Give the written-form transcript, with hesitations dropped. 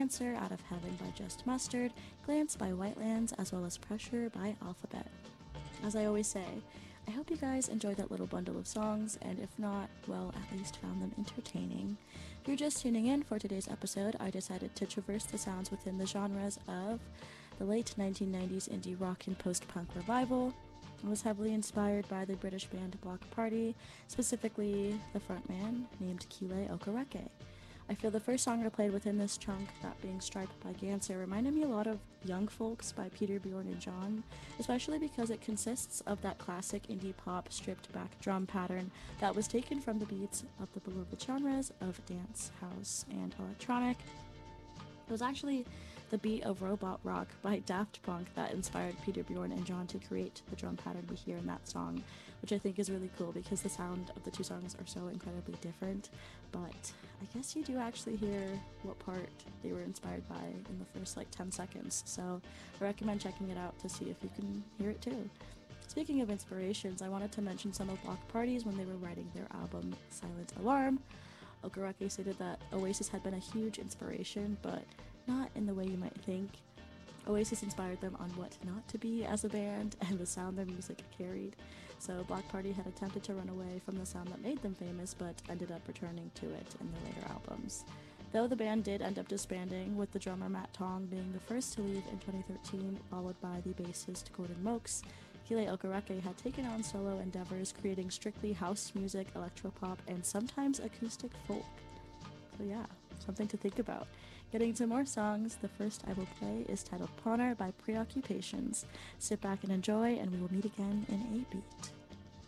Dancer, Out of Heaven by Just Mustard, Glance by Whitelands, as well as Pressure by Alphabet. As I always say, I hope you guys enjoyed that little bundle of songs, and if not, well, at least found them entertaining. If you're just tuning in for today's episode, I decided to traverse the sounds within the genres of the late 1990s indie rock and post-punk revival. It was heavily inspired by the British band Bloc Party, specifically the frontman named Kile Okereke. I feel the first song I played within this chunk, that being Stripe by Ganser, reminded me a lot of Young Folks by Peter, Bjorn, and John, especially because it consists of that classic indie pop stripped back drum pattern that was taken from the beats of the beloved genres of dance, house, and electronic. It was actually the beat of Robot Rock by Daft Punk that inspired Peter, Bjorn, and John to create the drum pattern we hear in that song, which I think is really cool because the sound of the two songs are so incredibly different, but I guess you do actually hear what part they were inspired by in the first 10 seconds, so I recommend checking it out to see if you can hear it too. Speaking of inspirations, I wanted to mention some of Bloc Party's when they were writing their album Silent Alarm. Okereke stated that Oasis had been a huge inspiration, but not in the way you might think. Oasis inspired them on what not to be as a band and the sound their music carried. So Bloc Party had attempted to run away from the sound that made them famous, but ended up returning to it in their later albums. Though the band did end up disbanding, with the drummer Matt Tong being the first to leave in 2013, followed by the bassist Gordon Mokes, Kile Okereke had taken on solo endeavors, creating strictly house music, electropop, and sometimes acoustic folk. So yeah, something to think about. Getting to more songs, the first I will play is titled Pawner by Preoccupations. Sit back and enjoy, and we will meet again in a beat.